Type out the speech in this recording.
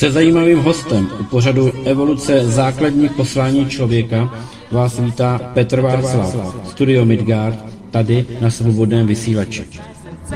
Se zajímavým hostem u pořadu Evoluce základních poslání člověka vás vítá Petr Václav, Studio Midgard, tady na Svobodném vysílači.